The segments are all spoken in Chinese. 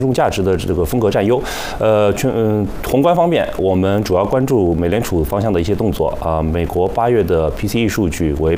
用价值的这个风格占优。宏观方面，我们主要关注美联储方向的一些动作啊。美国8月的 PCE 数据为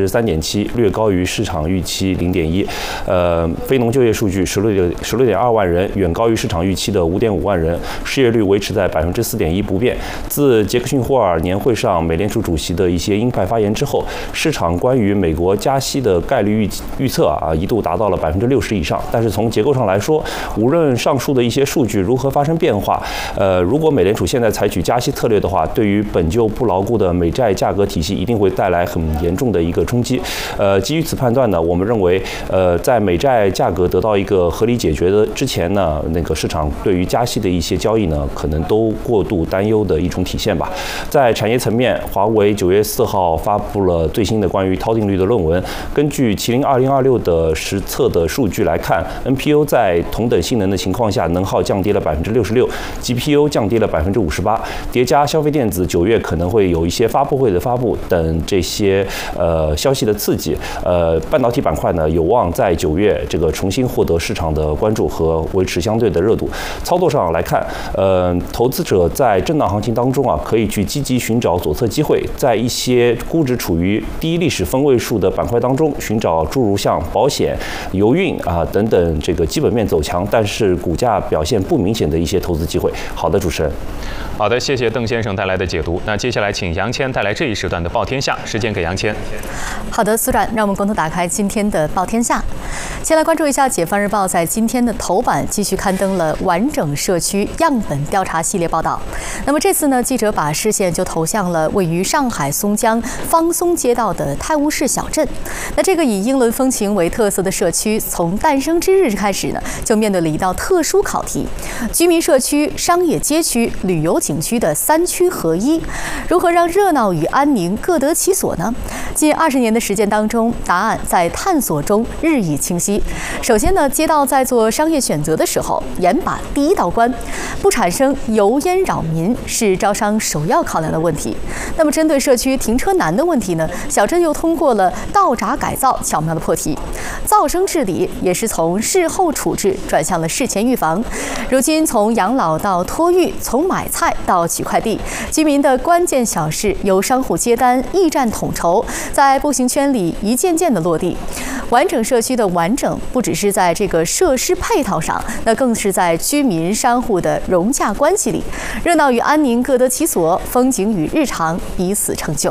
3.7%，略高于市场预期0.1%。非农就业数据16.2万人，远高于市场预期的5.5万人。失业率维持在4.1%不变。自杰克逊霍尔年会上美联储主席的一些鹰派发言之后，市场关于美国加息的概率预测啊一度达到了60%以上。但是从结构上来说，无论上述的一些数据如何发生变化，如果美联储现在采取加息策略的话，对于本就不牢固的美债价格体系一定会带来很严重的一个冲击。基于此判断呢，我们认为，在美债价格得到一个合理解决的之前呢，那个市场对于加息的一些交易呢，可能都过度担忧的一种体现吧。在产业层面，华为9月4号发布了最新的关于涛定律的论文。根据麒麟2026的实测的数据来看 ，NPU 在同等性能的情况下，能耗降低了66%，GPU 降低了58%。叠加消费电子9月可能会有一些发布会的发布等这些消息的刺激，半导体板块呢有望在9月这个重新获得市场的关注和维持相对的热度。操作上来看，投资者在震荡行情当中啊，可以去积极寻找左侧机会，在一些估值处于低历史分位数的板块当中，寻找诸如像保险、油运啊等等这个基本面走强，但是股价表现不明显的一些投资机会。好的，主持人。 好的，谢谢邓先生带来的解读。那接下来请杨谦带来这一时段的报天下，时间给杨谦。 好的，苏展，让我们共同打开今天的报天下。先来关注一下《解放日报》在今天的头版继续刊登了完整社区样本调查系列报道。那么这次呢，记者把视线就投向了位于上海松江方松街道的泰晤士小镇。那这个以英伦风情为特色的社区，从诞生之日开始呢，就面对了一道特殊考题：居民社区、商业街区、旅游景区的3区合一，如何让热闹与安宁各得其所呢？近20年的实践当中，答案在探索中日益清晰。首先呢，街道在做商业选择的时候，严把第一道关，不产生油烟扰民是招商首要考量的问题。那么针对社区停车难的问题呢，小镇又通过了道闸改造巧妙的破题。噪声治理也是从事后处置转向了事前预防。如今从养老到托育，从买菜到取快递，居民的关键小事由商户接单、驿站统筹，在步行圈里一件件的落地。完整社区的完整，不只是在这个设施配套上，那更是在居民商户的融洽关系里，热闹与安宁各得其所，风景与日常彼此成就。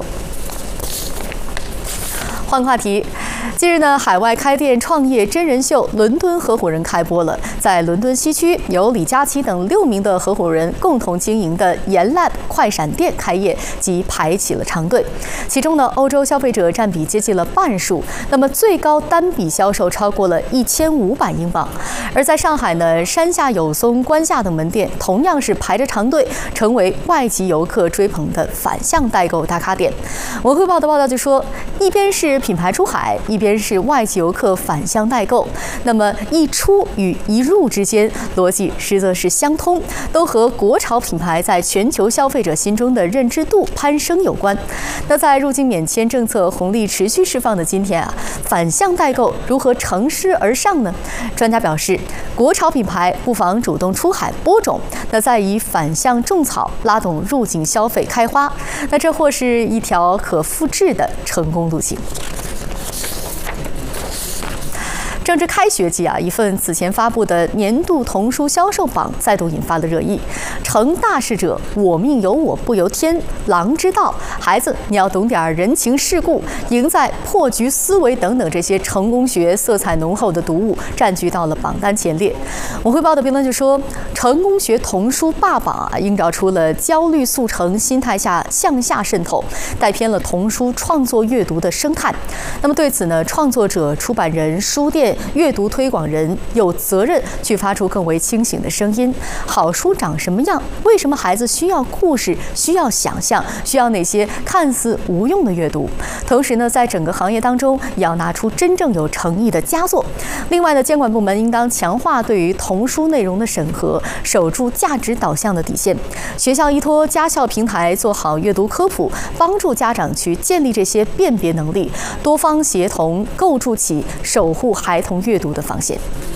换个话题，近日呢，海外开店创业真人秀《伦敦合伙人》开播了。在伦敦西区，由李佳琦等6名的合伙人共同经营的研 Lab 快闪店开业及排起了长队。其中呢，欧洲消费者占比接近了半数，那么最高单笔销售超过了1500英镑。而在上海呢，山下有松、关下等门店同样是排着长队，成为外籍游客追捧的反向代购打卡点。文汇报的报道就说，一边是品牌出海，一边是外籍游客反向代购，那么一出与一入之间逻辑实则是相通，都和国潮品牌在全球消费者心中的认知度攀升有关。那在入境免签政策红利持续释放的今天啊，反向代购如何乘势而上呢？专家表示，国潮品牌不妨主动出海播种，那再以反向种草拉动入境消费开花，那这或是一条可复制的成功路径。正值开学季啊，一份此前发布的年度童书销售榜再度引发了热议。成大事者，我命由我不由天，狼之道，孩子你要懂点人情世故，赢在破局思维等等这些成功学色彩浓厚的读物占据到了榜单前列。文汇报的评论就说，成功学童书霸榜啊，映照出了焦虑速成心态下向下渗透，带偏了童书创作阅读的生态。那么对此呢，创作者、出版人、书店、阅读推广人有责任去发出更为清醒的声音。好书长什么样？为什么孩子需要故事、需要想象、需要那些看似无用的阅读？同时呢，在整个行业当中，也要拿出真正有诚意的佳作。另外呢，监管部门应当强化对于童书内容的审核，守住价值导向的底线。学校依托家校平台做好阅读科普，帮助家长去建立这些辨别能力，多方协同构筑起守护孩童阅读的防线。